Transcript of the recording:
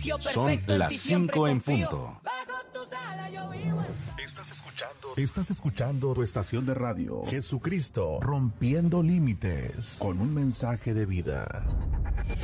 Son las 5 en punto. Estás escuchando tu estación de radio, Jesucristo, rompiendo límites, con un mensaje de vida.